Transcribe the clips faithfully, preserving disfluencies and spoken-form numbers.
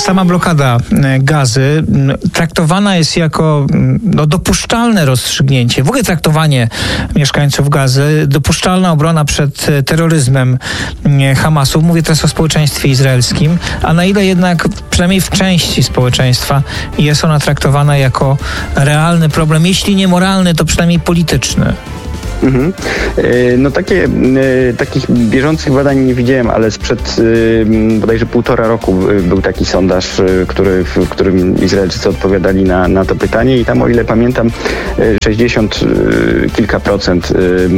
sama blokada Gazy traktowana jest jako no, dopuszczalne rozstrzygnięcie. W ogóle traktowanie mieszkańców Gazy, dopuszczalna obrona przed terroryzmem Hamasu. Mówię teraz o społeczeństwie izraelskim. A na ile jednak, przynajmniej w części społeczeństwa, jest ona traktowana jako realny problem, jeśli nie moralny, to przynajmniej polityczny. Mhm. No takie, takich bieżących badań nie widziałem, ale sprzed bodajże półtora roku był taki sondaż, który, w którym Izraelczycy odpowiadali na, na to pytanie i tam, o ile pamiętam, sześćdziesiąt kilka procent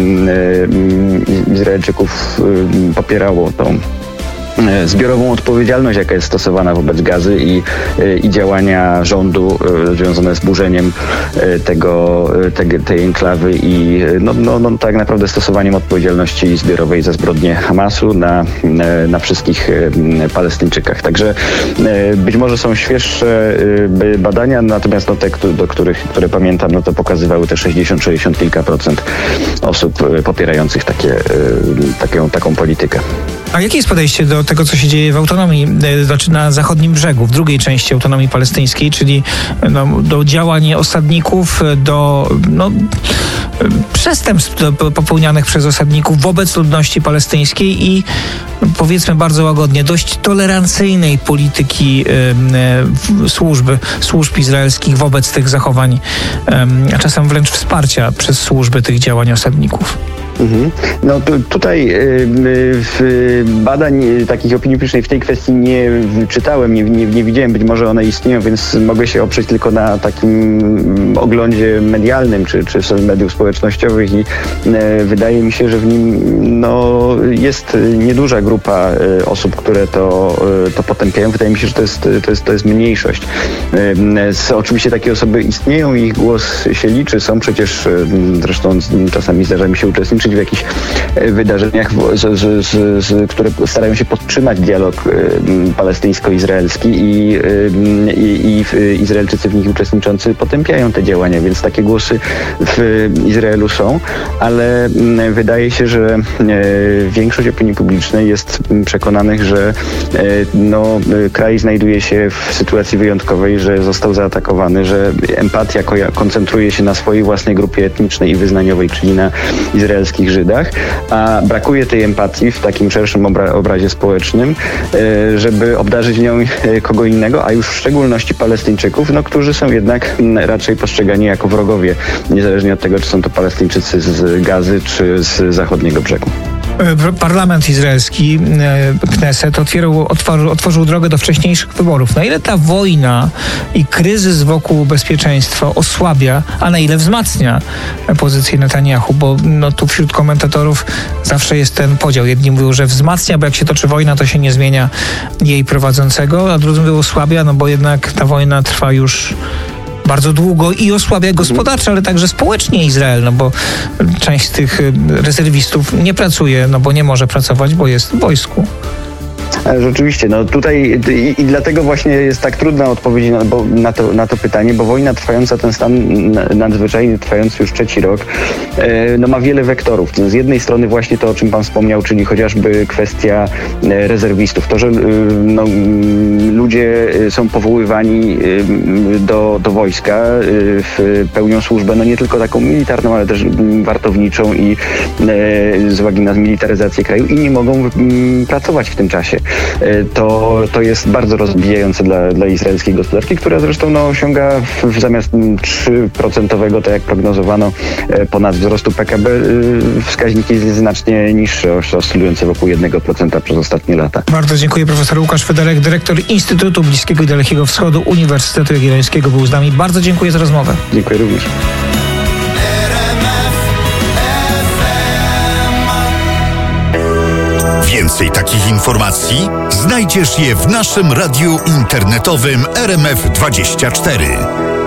Izraelczyków popierało tą zbiorową odpowiedzialność, jaka jest stosowana wobec Gazy i, i działania rządu związane z burzeniem tego, te, tej enklawy i no, no, no, tak naprawdę stosowaniem odpowiedzialności zbiorowej za zbrodnie Hamasu na, na wszystkich Palestyńczykach. Także być może są świeższe badania, natomiast no, te, do których, które pamiętam, no to pokazywały te sześćdziesiąt sześćdziesiąt kilka procent osób popierających takie, taką, taką politykę. A jakie jest podejście do tego, co się dzieje w autonomii, znaczy na zachodnim brzegu, w drugiej części autonomii palestyńskiej, czyli no, do działań osadników, do no, przestępstw popełnianych przez osadników wobec ludności palestyńskiej i powiedzmy bardzo łagodnie, dość tolerancyjnej polityki y, służby, służb izraelskich wobec tych zachowań, a y, czasem wręcz wsparcia przez służby tych działań osadników? Mhm. No tu, tutaj y, badań takich opinii publicznej w tej kwestii nie czytałem, nie, nie, nie widziałem, być może one istnieją, więc mogę się oprzeć tylko na takim oglądzie medialnym czy, czy mediów społecznościowych i y, wydaje mi się, że w nim no, jest nieduża grupa y, osób, które to, y, to potępiają. Wydaje mi się, że to jest, to jest, to jest mniejszość. Y, oczywiście takie osoby istnieją i ich głos się liczy. Są przecież, y, zresztą czasami zdarza mi się uczestniczyć w jakichś wydarzeniach, z, z, z, z, które starają się podtrzymać dialog y, palestyńsko-izraelski i, y, i, i Izraelczycy w nich uczestniczący potępiają te działania, więc takie głosy w Izraelu są, ale y, wydaje się, że y, większość opinii publicznej jest przekonanych, że y, no, y, kraj znajduje się w sytuacji wyjątkowej, że został zaatakowany, że empatia ko- koncentruje się na swojej własnej grupie etnicznej i wyznaniowej, czyli na izraelskich Żydach, a brakuje tej empatii w takim szerszym obra- obrazie społecznym, żeby obdarzyć nią kogo innego, a już w szczególności Palestyńczyków, no, którzy są jednak raczej postrzegani jako wrogowie, niezależnie od tego, czy są to Palestyńczycy z Gazy, czy z zachodniego brzegu. Parlament izraelski, Kneset, otwierał, otworzył, otworzył drogę do wcześniejszych wyborów. Na ile ta wojna i kryzys wokół bezpieczeństwa osłabia, a na ile wzmacnia pozycję Netanjahu? Bo no, tu wśród komentatorów zawsze jest ten podział. Jedni mówią, że wzmacnia, bo jak się toczy wojna, to się nie zmienia jej prowadzącego, a drudzy mówią, osłabia, no bo jednak ta wojna trwa już bardzo długo i osłabia gospodarczo, ale także społecznie Izrael, no bo część z tych rezerwistów nie pracuje, no bo nie może pracować, bo jest w wojsku. Rzeczywiście, no tutaj i, i dlatego właśnie jest tak trudna odpowiedź na, bo, na, to, na to pytanie, bo wojna trwająca, ten stan nadzwyczajny trwający już trzeci rok, e, no ma wiele wektorów. Z jednej strony właśnie to, o czym pan wspomniał, czyli chociażby kwestia e, rezerwistów. To, że e, no, ludzie są powoływani e, do, do wojska, e, w, pełnią służbę, no nie tylko taką militarną, ale też wartowniczą i e, z uwagi na zmilitaryzację kraju i nie mogą m, pracować w tym czasie. To, to jest bardzo rozbijające dla, dla izraelskiej gospodarki, która zresztą no, osiąga w, zamiast trzy procent, tak jak prognozowano, ponad wzrostu P K B, wskaźniki znacznie niższe, oscylujące wokół jednego procenta przez ostatnie lata. Bardzo dziękuję. Profesor Łukasz Federek, dyrektor Instytutu Bliskiego i Dalekiego Wschodu Uniwersytetu Jagiellońskiego, był z nami. Bardzo dziękuję za rozmowę. Dziękuję również. Więcej takich informacji znajdziesz je w naszym radiu internetowym R M F dwadzieścia cztery.